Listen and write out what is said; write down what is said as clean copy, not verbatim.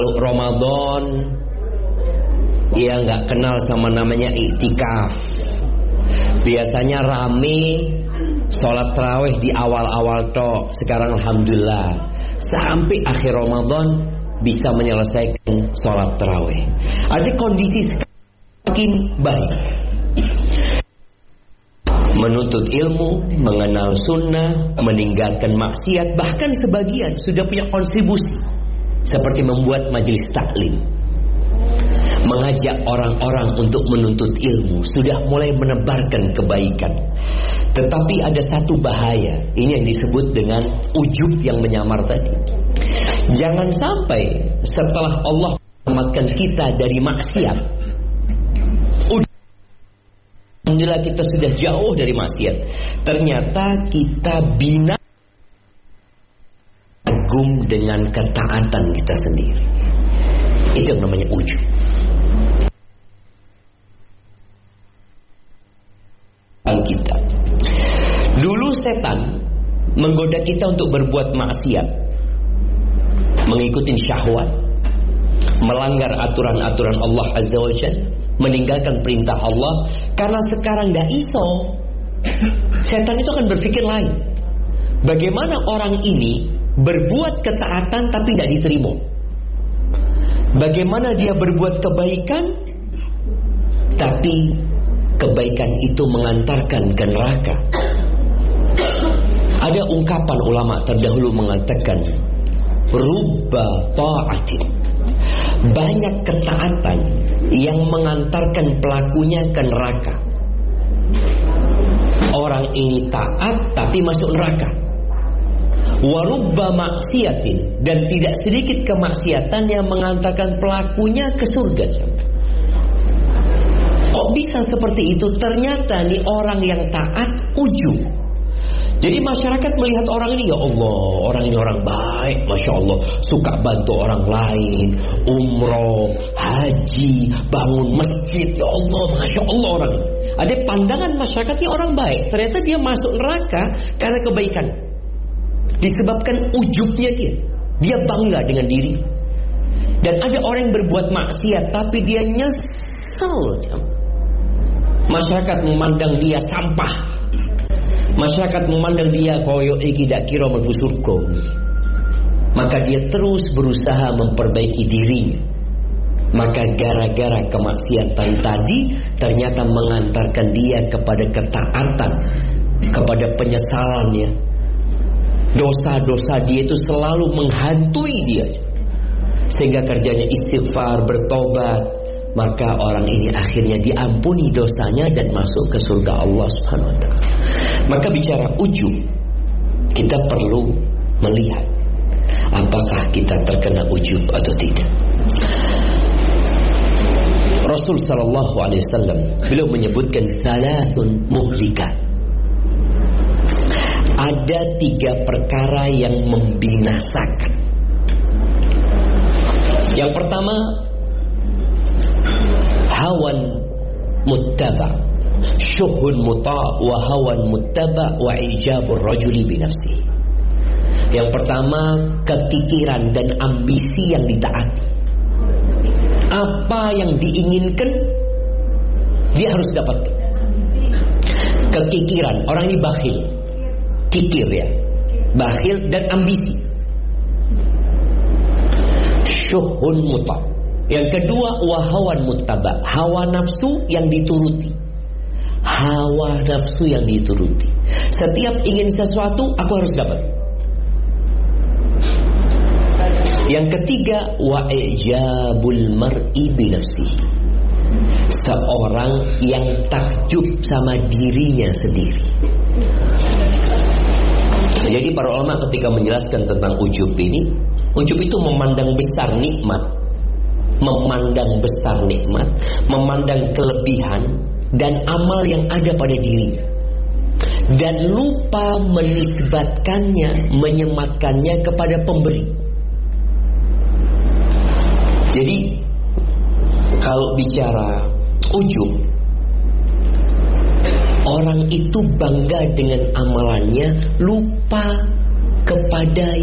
Kalau Ramadan, ya nggak kenal sama namanya iktikaf. Biasanya rame sholat tarawih di awal-awal tok. Sekarang alhamdulillah sampai akhir Ramadan bisa menyelesaikan sholat tarawih. Artinya kondisi semakin baik. Menuntut ilmu, mengenal sunnah, meninggalkan maksiat. Bahkan sebagian sudah punya kontribusi, seperti membuat majelis taklim, mengajak orang-orang untuk menuntut ilmu, sudah mulai menebarkan kebaikan. Tetapi ada satu bahaya, ini yang disebut dengan ujub yang menyamar tadi. Jangan sampai setelah Allah menyelamatkan kita dari maksiat, alhamdulillah kita sudah jauh dari maksiat, ternyata kita bina kagum dengan ketaatan kita sendiri. Itu yang namanya ujub. Kita dulu setan menggoda kita untuk berbuat maksiat, mengikuti syahwat, melanggar aturan-aturan Allah Azza wa Jalla, meninggalkan perintah Allah. Karena sekarang gak iso, setan itu akan berpikir lain. Bagaimana orang ini berbuat ketaatan tapi gak diterima? Bagaimana dia berbuat kebaikan tapi kebaikan itu mengantarkan ke neraka? Ada ungkapan ulama terdahulu mengatakan, rubba ta'atin, banyak ketaatan yang mengantarkan pelakunya ke neraka. Orang ini taat tapi masuk neraka. Warubba maksiatin, dan tidak sedikit kemaksiatan yang mengantarkan pelakunya ke surga. Kok bisa seperti itu? Ternyata nih orang yang taat ujub. Jadi masyarakat melihat orang ini, ya Allah, orang ini orang baik, Masya Allah, suka bantu orang lain, umroh, haji, bangun masjid, ya Allah, Masya Allah orang ini. Ada pandangan masyarakat ini orang baik. Ternyata dia masuk neraka karena kebaikan, disebabkan ujubnya dia. Dia bangga dengan diri. Dan ada orang yang berbuat maksiat tapi dia nyesel. Masyarakat memandang dia sampah. Masyarakat memandang dia koyo iki dak kira mlebu surga. Maka dia terus berusaha memperbaiki dirinya. Maka gara-gara kemaksiatan tadi ternyata mengantarkan dia kepada ketaatan, kepada penyesalannya. Dosa-dosa dia itu selalu menghantui dia, sehingga kerjanya istighfar, bertobat. Maka orang ini akhirnya diampuni dosanya dan masuk ke surga Allah Subhanahu wa ta'ala. Maka bicara ujub, kita perlu melihat apakah kita terkena ujub atau tidak. Rasul sallallahu alaihi wasallam beliau menyebutkan salasun muhlikat. Ada 3 perkara yang membinasakan. Yang pertama, hawan muttaba, syuhun muta' wa hawan muttaba' wa ijabur rajuli binafsi. Yang pertama, kekikiran dan ambisi yang ditaati. Apa yang diinginkan dia harus dapat. Kekikiran, orang ini bakhil, kikir ya, bakhil dan ambisi. Syuhun muta'. Yang kedua, wahawan muttaba, hawa nafsu yang dituruti. Hawa nafsu yang dituruti. Setiap ingin sesuatu, aku harus dapat. Yang ketiga, wa ijabul mar'i binafsihi, seorang yang takjub sama dirinya sendiri. Jadi para ulama ketika menjelaskan tentang ujub ini, ujub itu memandang besar nikmat, memandang besar nikmat, memandang kelebihan dan amal yang ada pada dirinya, dan lupa menisbatkannya, menyematkannya kepada pemberi. Jadi kalau bicara ujub, orang itu bangga dengan amalannya, lupa kepada